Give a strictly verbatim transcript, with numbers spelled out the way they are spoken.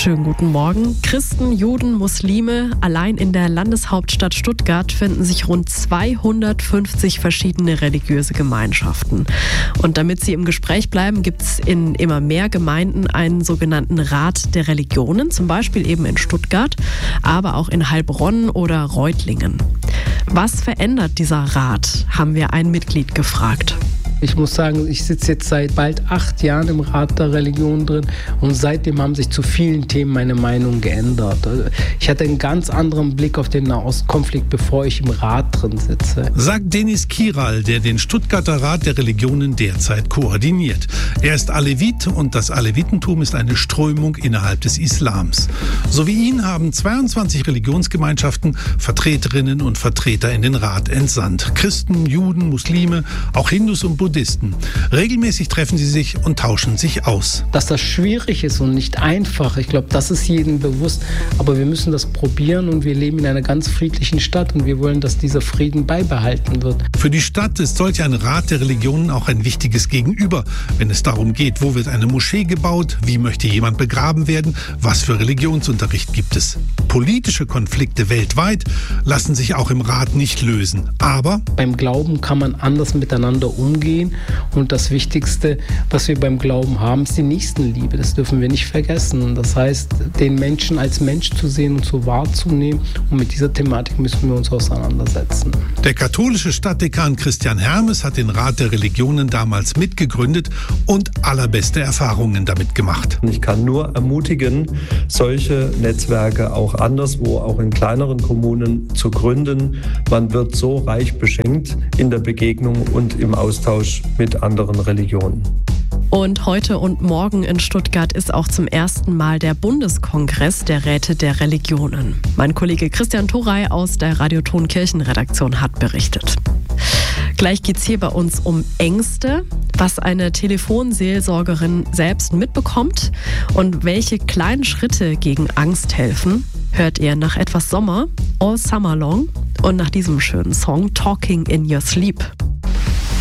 Schönen guten Morgen. Christen, Juden, Muslime, allein in der Landeshauptstadt Stuttgart finden sich rund zweihundertfünfzig verschiedene religiöse Gemeinschaften. Und damit sie im Gespräch bleiben, gibt es in immer mehr Gemeinden einen sogenannten Rat der Religionen, zum Beispiel eben in Stuttgart, aber auch in Heilbronn oder Reutlingen. Was verändert dieser Rat, haben wir ein Mitglied gefragt. Ich muss sagen, ich sitze jetzt seit bald acht Jahren im Rat der Religion drin und seitdem haben sich zu vielen Themen meine Meinung geändert. Ich hatte einen ganz anderen Blick auf den Nahostkonflikt, bevor ich im Rat drin sitze. Sagt Denis Kiral, der den Stuttgarter Rat der Religionen derzeit koordiniert. Er ist Alevit und das Alevitentum ist eine Strömung innerhalb des Islams. So wie ihn haben zweiundzwanzig Religionsgemeinschaften Vertreterinnen und Vertreter in den Rat entsandt. Christen, Juden, Muslime, auch Hindus und Buddhisten. Regelmäßig treffen sie sich und tauschen sich aus. Dass das schwierig ist und nicht einfach, ich glaube, das ist jedem bewusst. Aber wir müssen das probieren und wir leben in einer ganz friedlichen Stadt und wir wollen, dass dieser Frieden beibehalten wird. Für die Stadt ist solch ein Rat der Religionen auch ein wichtiges Gegenüber, wenn es darum geht, wo wird eine Moschee gebaut, wie möchte jemand begraben werden, was für Religionsunterricht gibt es. Politische Konflikte weltweit lassen sich auch im Rat nicht lösen. Aber beim Glauben kann man anders miteinander umgehen. Und das Wichtigste, was wir beim Glauben haben, ist die Nächstenliebe. Das dürfen wir nicht vergessen. Das heißt, den Menschen als Mensch zu sehen und so wahrzunehmen. Und mit dieser Thematik müssen wir uns auseinandersetzen. Der katholische Stadtdekan Christian Hermes hat den Rat der Religionen damals mitgegründet und allerbeste Erfahrungen damit gemacht. Ich kann nur ermutigen, solche Netzwerke auch anderswo, auch in kleineren Kommunen zu gründen. Man wird so reich beschenkt in der Begegnung und im Austausch mit anderen Religionen. Und heute und morgen in Stuttgart ist auch zum ersten Mal der Bundeskongress der Räte der Religionen. Mein Kollege Christian Thorey aus der Radioton Kirchenredaktion hat berichtet. Gleich geht's hier bei uns um Ängste, was eine Telefonseelsorgerin selbst mitbekommt und welche kleinen Schritte gegen Angst helfen, hört ihr nach etwas Sommer, All Summer Long und nach diesem schönen Song Talking in Your Sleep.